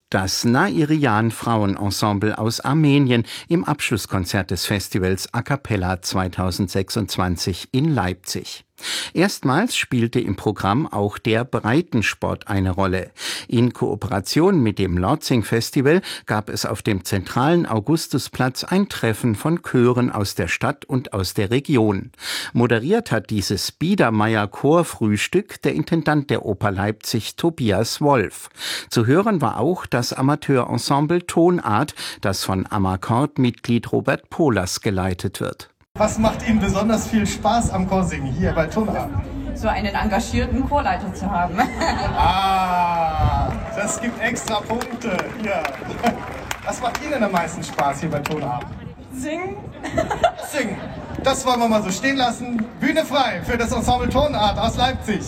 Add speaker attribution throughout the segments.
Speaker 1: Das Nairian Frauenensemble aus Armenien im Abschlusskonzert des Festivals A Cappella 2026 in Leipzig. Erstmals spielte im Programm auch der Breitensport eine Rolle. In Kooperation mit dem Lorzing Festival gab es auf dem zentralen Augustusplatz ein Treffen von Chören aus der Stadt und aus der Region. Moderiert hat dieses Biedermeier-Chorfrühstück der Intendant der Oper Leipzig, Tobias Wolf. Zu hören war auch das Amateurensemble Tonart, das von Amakord-Mitglied Robert Pohlers geleitet wird.
Speaker 2: Was macht Ihnen besonders viel Spaß am Chorsingen hier bei Tonart?
Speaker 3: So einen engagierten Chorleiter zu haben.
Speaker 2: Das gibt extra Punkte. Ja. Was macht Ihnen am meisten Spaß hier bei Tonart?
Speaker 3: Singen.
Speaker 2: Singen. Das wollen wir mal so stehen lassen. Bühne frei für das Ensemble Tonart aus Leipzig.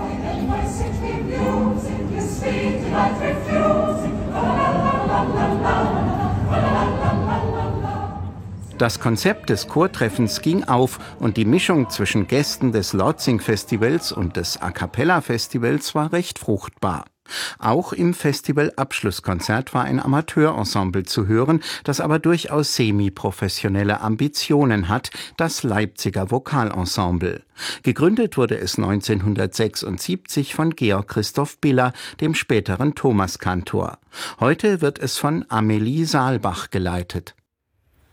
Speaker 1: Das Konzept des Chortreffens ging auf und die Mischung zwischen Gästen des Lorzing-Festivals und des A Cappella-Festivals war recht fruchtbar. Auch im Festival-Abschlusskonzert war ein Amateurensemble zu hören, das aber durchaus semi-professionelle Ambitionen hat, das Leipziger Vokalensemble. Gegründet wurde es 1976 von Georg Christoph Biller, dem späteren Thomaskantor. Heute wird es von Amelie Saalbach geleitet.